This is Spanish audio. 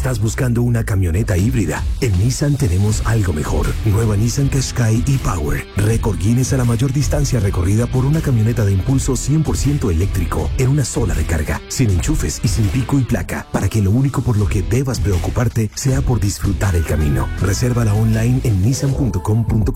¿Estás buscando una camioneta híbrida? En Nissan tenemos algo mejor. Nueva Nissan Qashqai e-Power. Récord Guinness a la mayor distancia recorrida por una camioneta de impulso 100% eléctrico en una sola recarga, sin enchufes y sin pico y placa, para que lo único por lo que debas preocuparte sea por disfrutar el camino. Resérvala online en nissan.com.co.